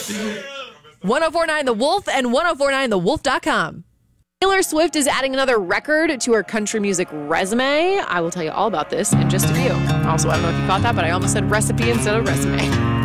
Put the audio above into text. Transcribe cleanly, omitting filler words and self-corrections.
1049 The Wolf and 1049thewolf.com. Taylor Swift is adding another record to her country music resume. I will tell you all about this in just a few. Also, I don't know if you caught that, but I almost said recipe instead of resume.